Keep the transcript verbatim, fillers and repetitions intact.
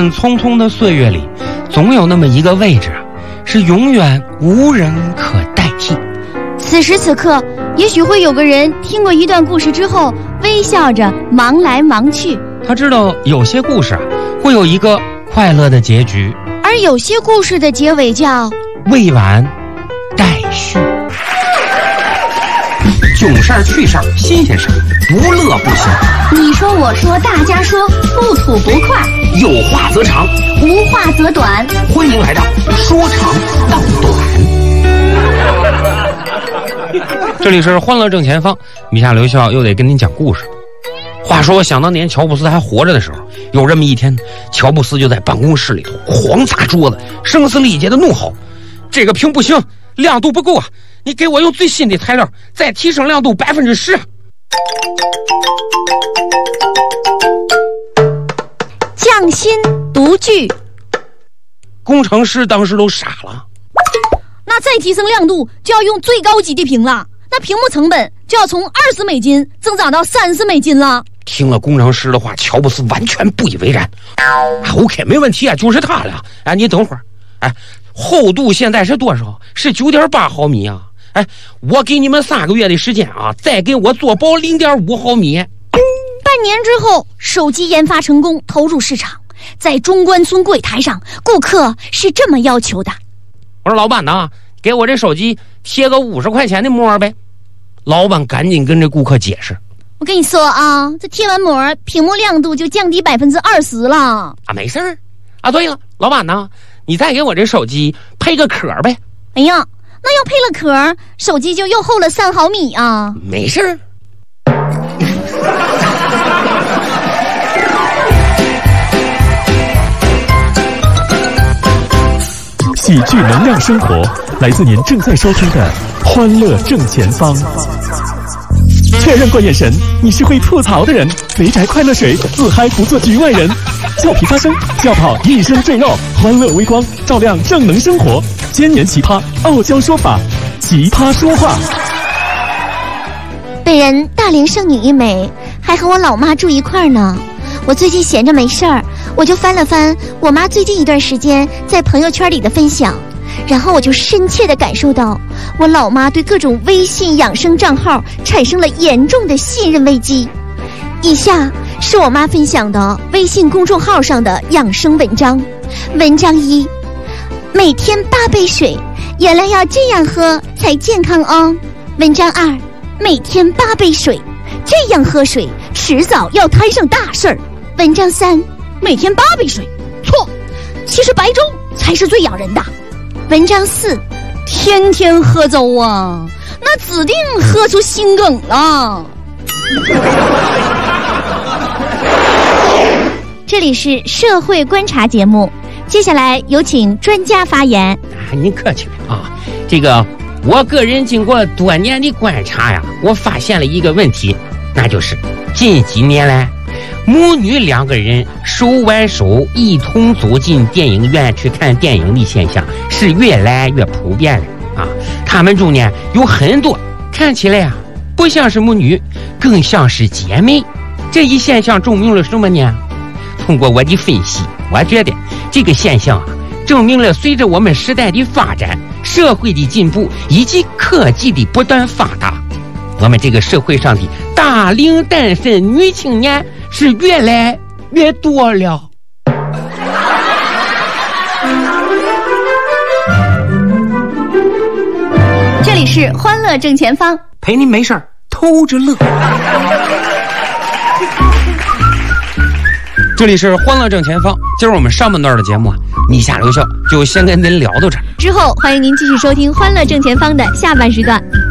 奔匆匆的岁月里，总有那么一个位置啊，是永远无人可代替。 此时此刻，也许会有个人听过一段故事之后，微笑着忙来忙去。 他知道有些故事啊，会有一个快乐的结局， 而有些故事的结尾叫未完待续。囧事儿、趣事儿、新鲜事儿，不乐不行。 你说我说大家说，不吐不快， 有话则长， 无话则短。 欢迎来到说长道短。这里是欢乐正前方，米夏刘笑又得跟您讲故事。话说想当年乔布斯还活着的时候，有这么一天，乔布斯就在办公室里头狂砸桌子，声嘶力竭的怒吼：这个屏不行，亮度不够啊，你给我用最新的材料再提升亮度百分之十。 匠心独具， 工程师当时都傻了。 那再提升亮度就要用最高级的屏了，那屏幕成本就要从二十美金增长到三十美金了。 听了工程师的话，乔布斯完全不以为然。啊 OK 没问题啊，就是它了。哎，你等会儿，哎，厚度现在是多少？是 九点八毫米啊。哎，我给你们三个月的时间啊，再给我做薄 零点五毫米。 半年之后，手机研发成功，投入市场。在中关村柜台上，顾客是这么要求的： 我说老板呐，给我这手机贴个五十块钱的膜呗。老板赶紧跟这顾客解释： 我跟你说啊，这贴完膜，屏幕亮度就降低百分之二十了。 啊，没事儿。啊，对了，老板呐，你再给我这手机配个壳呗。 哎呀，那要配了壳，手机就又厚了三毫米啊。 没事儿。 喜剧能量生活，来自您正在收听的《欢乐正前方》。确认过眼神，你是会吐槽的人。肥宅快乐水，自嗨不做局外人。俏皮发声，笑跑一身赘肉。欢乐微光，照亮正能生活。尖言奇葩，傲娇说法，奇葩说话。 本人大龄剩女一枚，还和我老妈住一块儿呢。我最近闲着没事儿，我就翻了翻我妈最近一段时间在朋友圈里的分享，然后我就深切地感受到我老妈对各种微信养生账号产生了严重的信任危机。以下是我妈分享的微信公众号上的养生文章。文章一：每天八杯水，原来要这样喝才健康哦。文章二：每天八杯水，这样喝水迟早要摊上大事儿。文章三：每天八杯水，错，其实白粥才是最养人的。文章四：天天喝粥啊，那指定喝出心梗了。这里是社会观察节目，接下来有请专家发言。 啊，您客气了啊。这个我个人经过多年的观察呀，我发现了一个问题，那就是近几年来，母女两个人手挽手一同走进电影院去看电影的现象是越来越普遍了啊！他们中间有很多看起来啊不像是母女，更像是姐妹。这一现象证明了什么呢？通过我的分析，我觉得这个现象啊，证明了随着我们时代的发展、社会的进步以及科技的不断发达，我们这个社会上的大龄单身女青年是越来越多了。 这里是欢乐正前方， 陪您没事儿偷着乐。这里是欢乐正前方，今儿我们上半段的节目啊，米夏刘笑就先跟您聊到这儿。 之后欢迎您继续收听欢乐正前方的下半时段。